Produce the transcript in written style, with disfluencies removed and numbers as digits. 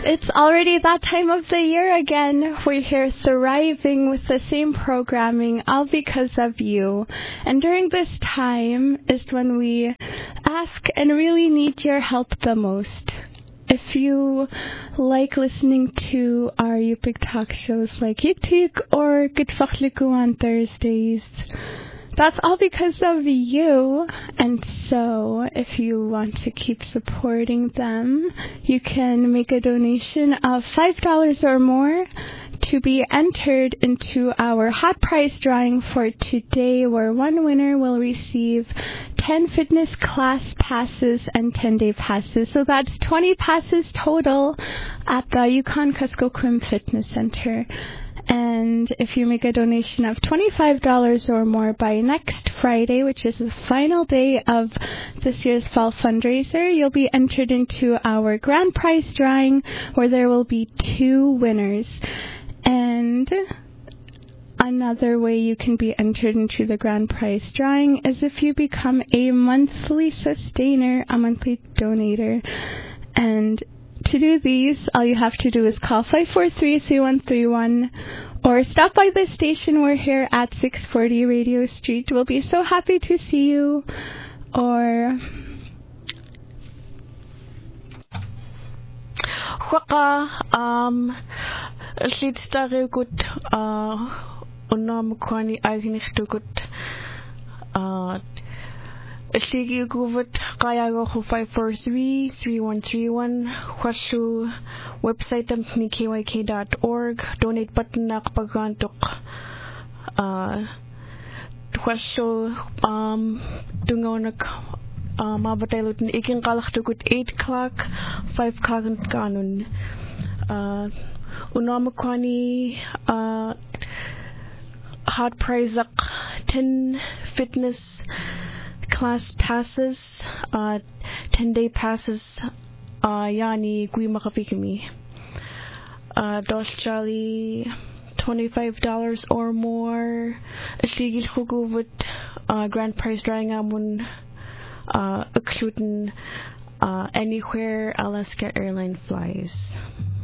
it's already that time of the year again. We're here thriving with the same programming, all because of you. And during this time is when we ask and really need your help the most. If you like listening to our Yupik talk shows like Yik or Gitfachliku on Thursdays, that's all because of you. And so if you want to keep supporting them, you can make a donation of $5 or more to be entered into our hot prize drawing for today, where one winner will receive 10 fitness class passes and 10-day passes. So that's 20 passes total at the Yukon Kuskokwim Fitness Center. And if you make a donation of $25 or more by next Friday, which is the final day of this year's fall fundraiser, you'll be entered into our grand prize drawing, where there will be 2 winners. And another way you can be entered into the grand prize drawing is if you become a monthly sustainer, a monthly donator. And to do these, all you have to do is call 543-3131 or stop by the station. We're here at 640 Radio Street. We'll be so happy to see you. Or Slidstare gut Kwani eigentlich gut Sligi Guvat Kayago 543-3131 Khwashu website ni kyk.org donate button na kapagantok Khwashu dungonak mabatay lutin iking kalaktugut 8 o'clock 5 kagant kanun Unamakwani hot prize 10 fitness class passes, 10-day passes, yani gui makapikimi. Doshali $25 or more. Ashligil huguvut grand prize drawing amun including anywhere Alaska Airline flies.